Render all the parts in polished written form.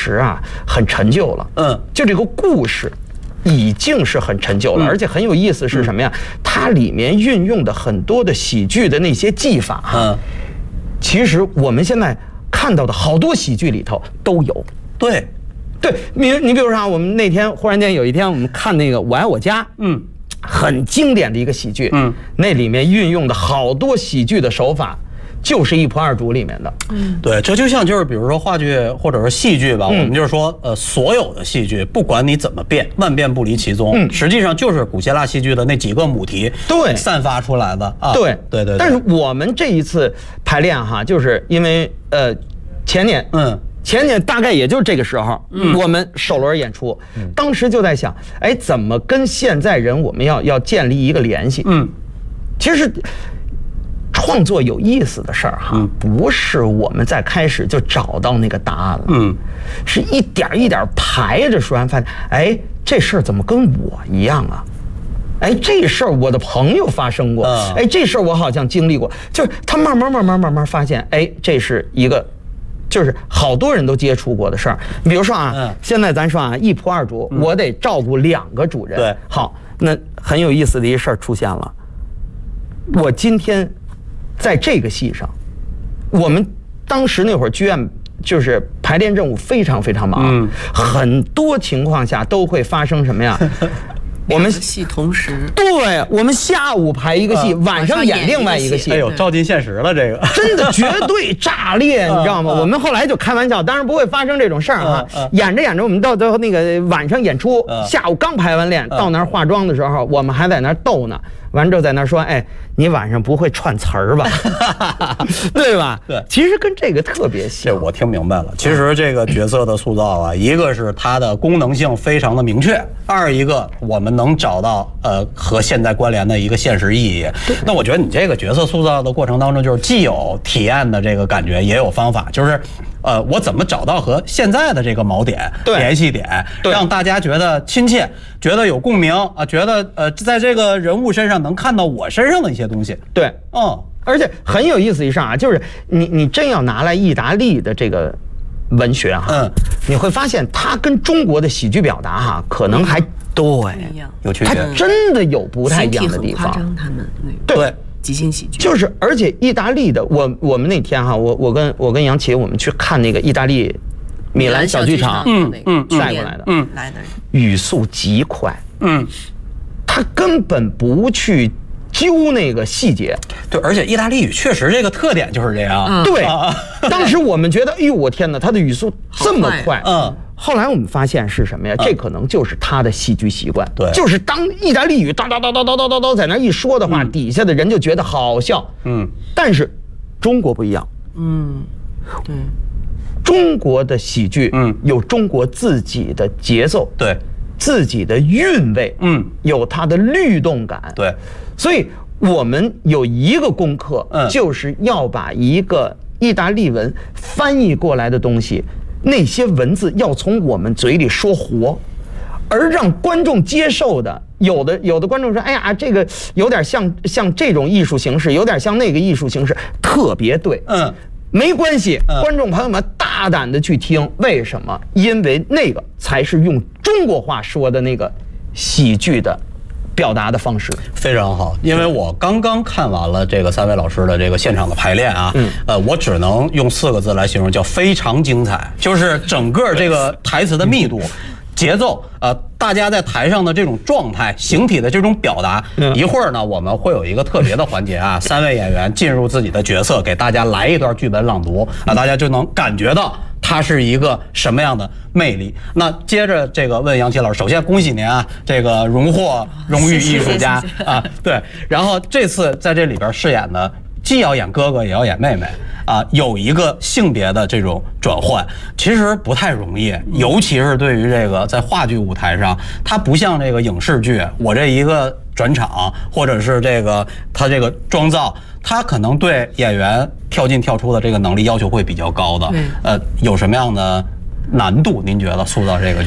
实啊很陈旧了。就这个故事已经是很陈旧了，而且很有意思是什么呀？它里面运用的很多的喜剧的那些技法，其实我们现在看到的好多喜剧里头都有。对，你比如说我们那天忽然间有一天我们看那个《我爱我家》，很经典的一个喜剧，那里面运用的好多喜剧的手法。就是一仆二主里面的， 对，这就像就是比如说话剧或者是戏剧吧，我们就是说，所有的戏剧，不管你怎么变，万变不离其宗，实际上就是古希腊戏剧的那几个母题，对，散发出来的啊，对。 但是我们这一次排练哈，就是因为前年大概也就是这个时候，我们首轮演出，当时就在想，哎，怎么跟现在人我们要建立一个联系？其实。创作有意思的事儿哈，不是我们在开始就找到那个答案了，是一点一点排着说完发现，哎，这事儿怎么跟我一样啊？哎，这事儿我的朋友发生过，哎，这事儿我好像经历过，就是他慢慢发现，哎，这是一个，就是好多人都接触过的事儿。比如说啊，现在咱说啊，一仆二主，我得照顾2个主人，对，好，那很有意思的一事儿出现了，我今天。在这个戏上，我们当时那会儿剧院就是排练任务非常非常忙，很多情况下都会发生什么呀？ 我们戏同时， 对，我们下午排一个戏，晚上演另外一个戏。 哎呦，照进现实了，这个真的绝对炸裂，你知道吗？我们后来就开玩笑，当然不会发生这种事儿哈。演着，我们到最后那个晚上演出，下午刚排完练，到那儿化妆的时候，我们还在那儿逗呢。完之后在那儿说，哎，你晚上不会串词儿吧？对吧？对，其实跟这个特别像。 这我听明白了。其实这个角色的塑造啊，一个是它的功能性非常的明确，二一个我们能找到和现在关联的一个现实意义。那我觉得你这个角色塑造的过程当中，就是既有体验的这个感觉，也有方法，就是我怎么找到和现在的这个锚点、联系点，让大家觉得亲切，觉得有共鸣啊，觉得在这个人物身上能看到我身上的一些东西。 对，而且很有意思一事啊，就是你真要拿来意大利的这个文学哈，你会发现它跟中国的喜剧表达哈，可能还有区别， 它真的有不太一样的地方。 他们对。 即兴喜剧就是，而且意大利的，我们那天哈，我跟杨琪我们去看那个意大利米兰小剧场，带过来的， 来的语速极快，他根本不去揪那个细节， 对，而且意大利语确实这个特点就是这样， 对，当时我们觉得，哎呦我天哪，他的语速这么快，后来我们发现是什么呀？这可能就是他的戏剧习惯。对，就是当意大利语叨叨叨叨叨叨叨叨在那一说的话，底下的人就觉得好笑。但是中国不一样。 对， 中国的喜剧，有中国自己的节奏，对，自己的韵味，有它的律动感，对。所以我们有一个功课，就是要把一个意大利文翻译过来的东西。那些文字要从我们嘴里说活，而让观众接受的，有的观众说，哎呀，这个有点像这种艺术形式，有点像那个艺术形式，特别对，没关系，观众朋友们大胆的去听，为什么？因为那个才是用中国话说的那个喜剧的表达的方式。 非常好，因为我刚刚看完了这个3位老师的这个现场的排练啊，我只能用4个字来形容，叫非常精彩。就是整个这个台词的密度、节奏，大家在台上的这种状态、形体的这种表达，一会儿呢我们会有一个特别的环节啊，3位演员进入自己的角色，给大家来一段剧本朗读啊，大家就能感觉到它是一个什么样的魅力。那接着这个问杨琪老师，首先恭喜您啊，这个荣获荣誉艺术家啊，对。然后这次在这里边饰演的，既要演哥哥也要演妹妹啊，有一个性别的这种转换，其实不太容易，尤其是对于这个在话剧舞台上，它不像这个影视剧，我这一个转场或者是这个它这个妆造，它可能对演员跳进跳出的这个能力要求会比较高的。有什么样的难度？您觉得塑造这个角色？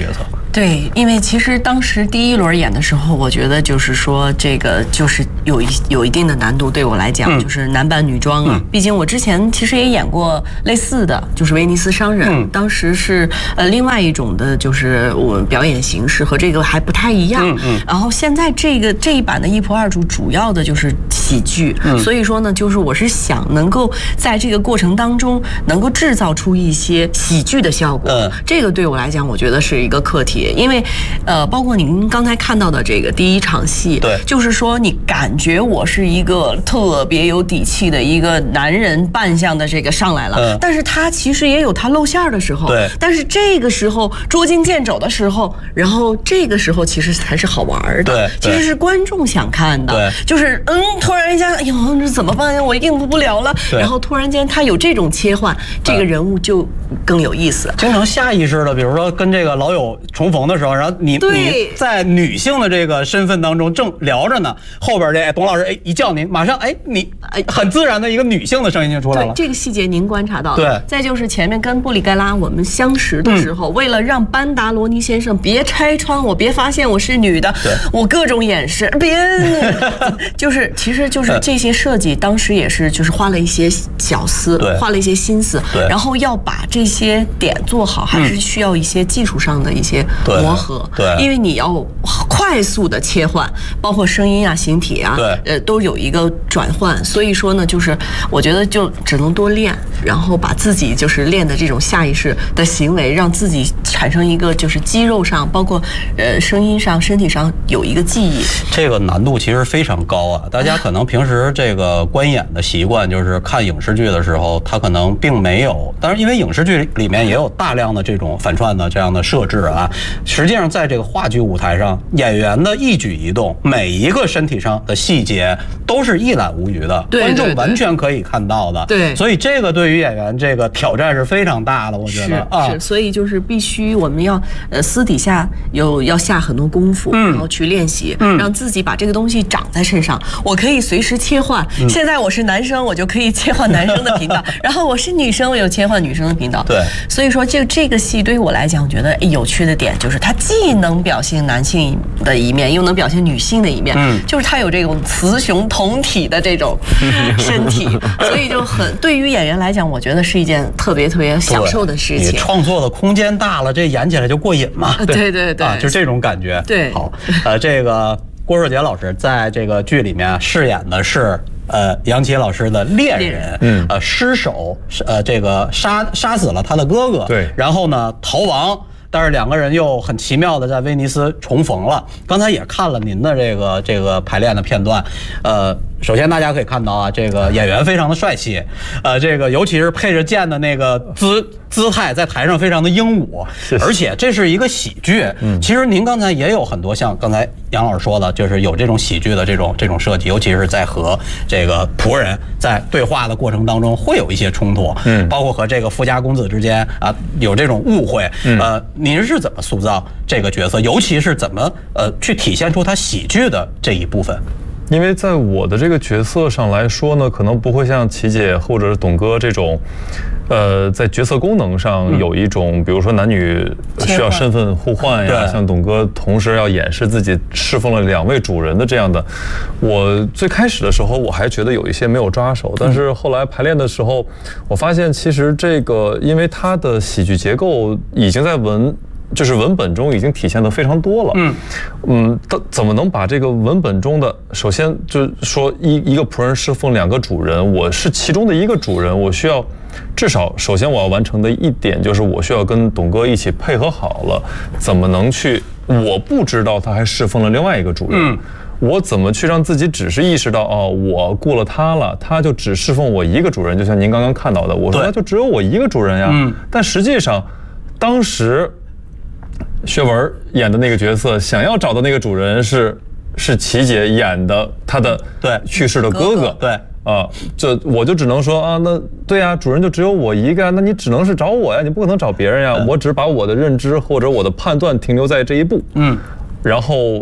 对，因为其实当时第一轮演的时候，我觉得就是说这个就是有一定的难度，对我来讲，就是男扮女装啊。毕竟我之前其实也演过类似的，就是威尼斯商人，当时是另外一种的，就是我表演形式和这个还不太一样。然后现在这一版的一仆二主主要的就是喜剧，所以说呢，就是我是想能够在这个过程当中能够制造出一些喜剧的效果。这个对我来讲，我觉得是一个课题。因为，包括您刚才看到的这个第一场戏， 对， 就是说你感觉我是一个特别有底气的一个男人扮相的这个上来了，但是他其实也有他露馅的时候， 对， 但是这个时候捉襟见肘的时候，然后这个时候其实才是好玩的， 对， 其实是观众想看的， 对， 就是突然一下，哎呦，这怎么办呀？我应付不了了，然后突然间他有这种切换，这个人物就更有意思， 经常下意识的，比如说跟这个老友重逢的时候，然后你在女性的这个身份当中正聊着呢，后边这董老师一叫您，马上你很自然的一个女性的声音就出来了。 对，这个细节您观察到了。 对， 再就是前面跟布里盖拉我们相识的时候，为了让班达罗尼先生别拆穿我，别发现我是女的，我各种掩饰，别，其实就是这些设计，当时也是就是花了一些小思，花了一些心思，然后要把这些点做好，还是需要一些技术上的一些磨合，因为你要快速的切换，包括声音啊、形体啊，都有一个转换。所以说呢，就是我觉得就只能多练，然后把自己就是练的这种下意识的行为，让自己产生一个就是肌肉上，包括声音上、身体上有一个记忆。 这个难度其实非常高啊！大家可能平时这个观演的习惯，就是看影视剧的时候，他可能并没有。当然，因为影视剧里面也有大量的这种反串的这样的设置啊。实际上，在这个话剧舞台上，演员的一举一动，每一个身体上的细节都是一览无余的，观众完全可以看到的。 对， 所以这个对于演员这个挑战是非常大的，我觉得是，所以就是必须我们要私底下要下很多功夫，然后去练习，让自己把这个东西长在身上。我可以随时切换，现在我是男生，我就可以切换男生的频道，然后我是女生，我有切换女生的频道。 对， 所以说这个戏对于我来讲，我觉得有趣的点就是它既能表现男性的一面，又能表现女性的一面，就是它有这种雌雄同体的这种身体，所以就对于演员来讲，我觉得是一件特别享受的事情。 你创作的空间大了，这演起来就过瘾嘛。 对， 就这种感觉。 对， 好，这个郭若洁老师在这个剧里面饰演的是杨奇老师的恋人，失手，这个杀死了他的哥哥， 对， 然后呢逃亡。但是两个人又很奇妙的在威尼斯重逢了。刚才也看了您的这个排练的片段，首先大家可以看到啊，这个演员非常的帅气，这个尤其是配着剑的那个姿态，在台上非常的英武，而且这是一个喜剧。其实您刚才也有很多像刚才杨老师说的，就是有这种喜剧的这种设计，尤其是在和这个仆人在对话的过程当中会有一些冲突，包括和这个富家公子之间啊有这种误会，您是怎么塑造这个角色，尤其是怎么去体现出他喜剧的这一部分？ 因为在我的这个角色上来说呢，可能不会像琪姐或者是董哥这种，在角色功能上有一种，比如说男女需要身份互换呀，像董哥同时要掩饰自己侍奉了2位主人的这样的。我最开始的时候我还觉得有一些没有抓手，但是后来排练的时候，我发现其实这个因为它的喜剧结构已经在文本中已经体现得非常多了。怎么能把这个文本中的，首先就是说一个仆人侍奉2个主人，我是其中的一个主人，我需要至少首先我要完成的一点就是我需要跟董哥一起配合好了，怎么能去我不知道他还侍奉了另外一个主人。我怎么去让自己只是意识到我雇了他了，他就只侍奉我一个主人，就像您刚刚看到的，我说那就只有我一个主人呀。但实际上当时薛文演的那个角色想要找的那个主人是琪姐演的他的去世的哥哥。对这我就只能说那对呀，主人就只有我一个，那你只能是找我呀，你不可能找别人呀。我只把我的认知或者我的判断停留在这一步。然后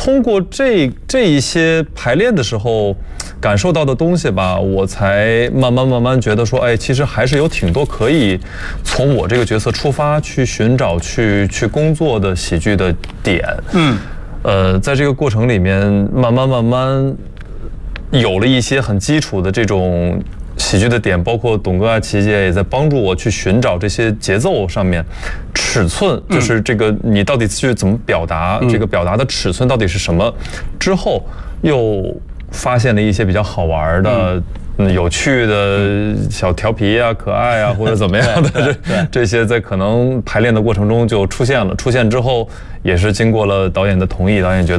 通过这一些排练的时候感受到的东西吧，我才慢慢觉得说，哎，其实还是有挺多可以从我这个角色出发去寻找、去工作的喜剧的点。在这个过程里面，慢慢有了一些很基础的这种喜剧的点，包括董哥啊、琪姐也在帮助我去寻找这些节奏上面尺寸，就是这个你到底去怎么表达，这个表达的尺寸到底是什么。之后又发现了一些比较好玩的、有趣的小调皮啊、可爱啊，或者怎么样的这些，在可能排练的过程中就出现了。出现之后，也是经过了导演的同意，导演觉得